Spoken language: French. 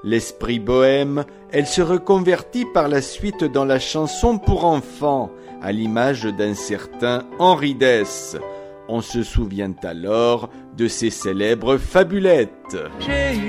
L'esprit bohème, elle se reconvertit par la suite dans la chanson pour enfants, à l'image d'un certain Henri Dess. On se souvient alors de ses célèbres fabulettes.